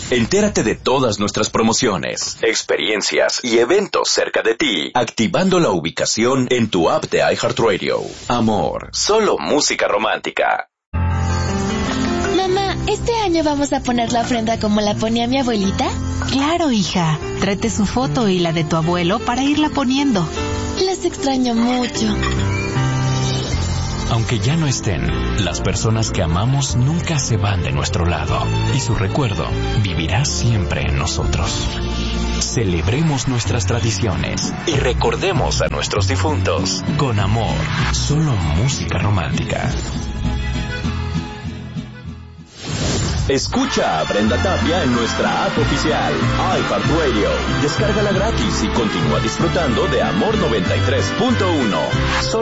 Entérate de todas nuestras promociones, experiencias y eventos cerca de ti, activando la ubicación en tu app de iHeartRadio. Amor, solo música romántica. Mamá, ¿este año vamos a poner la ofrenda como la ponía mi abuelita? Claro, hija. Tráete su foto y la de tu abuelo para irla poniendo. Les extraño mucho. Aunque ya no estén, las personas que amamos nunca se van de nuestro lado y su recuerdo vivirá siempre en nosotros. Celebremos nuestras tradiciones y recordemos a nuestros difuntos con amor, solo música romántica. Escucha a Brenda Tapia en nuestra app oficial, iHeartRadio. Descárgala gratis y continúa disfrutando de Amor 93.1.